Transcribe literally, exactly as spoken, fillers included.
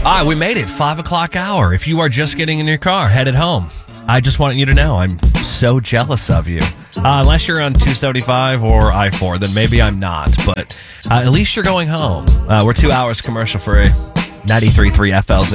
Ah, we made it. Five o'clock hour. If you are just getting in your car, headed home, I just want you to know I'm so jealous of you. Uh, unless you're on two seventy-five or I four, then maybe I'm not. But uh, at least you're going home. Uh, we're two hours commercial free. ninety-three point three F L Z.